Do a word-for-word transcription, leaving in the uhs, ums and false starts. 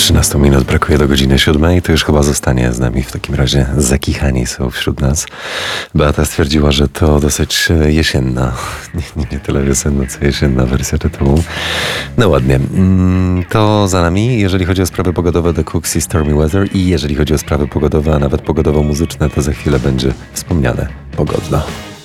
trzynaście minut brakuje do godziny siódmej, to już chyba zostanie z nami w takim razie. Zakichani są wśród nas. Beata stwierdziła, że to dosyć jesienna, nie, nie, nie tyle wiosenna, co jesienna wersja tytułu. No ładnie. To za nami. Jeżeli chodzi o sprawy pogodowe, The Cooks i Stormy Weather, i jeżeli chodzi o sprawy pogodowe, a nawet pogodowo-muzyczne, to za chwilę będzie wspomniane Pogodno.